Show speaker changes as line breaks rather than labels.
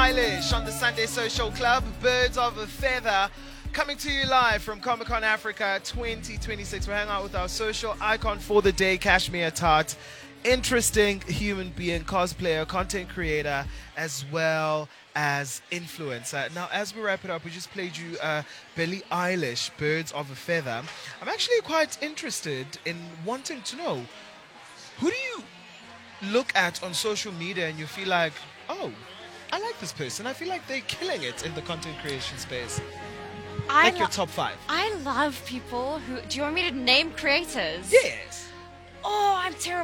Eilish on the Sunday Social Club, Birds of a Feather, coming to you live from Comic-Con Africa 2026. We're hanging out with our social icon for the day, Kashmir Tart. Interesting human being, cosplayer, content creator, as well as influencer. Now, as we wrap it up, we just played you Billie Eilish, Birds of a Feather. I'm actually quite interested in wanting to know, who do you look at on social media and you feel like, oh, I like this person. I feel like they're killing it in the content creation space. Like your top 5.
I love people who... Do you want me to name creators?
Yes.
Oh, I'm terrible.